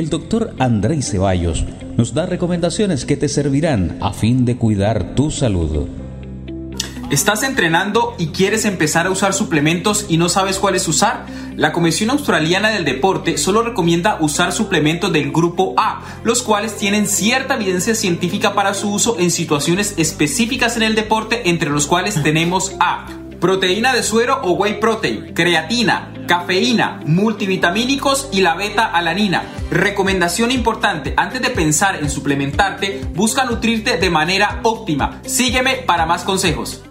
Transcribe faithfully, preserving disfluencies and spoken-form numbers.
el doctor Andrei Ceballos nos da recomendaciones que te servirán a fin de cuidar tu salud. ¿Estás entrenando y quieres empezar a usar suplementos y no sabes cuáles usar? La Comisión Australiana del Deporte solo recomienda usar suplementos del grupo A, los cuales tienen cierta evidencia científica para su uso en situaciones específicas en el deporte, entre los cuales tenemos a proteína de suero o whey protein, creatina, cafeína, multivitamínicos y la beta-alanina. Recomendación importante: antes de pensar en suplementarte, busca nutrirte de manera óptima. Sígueme para más consejos.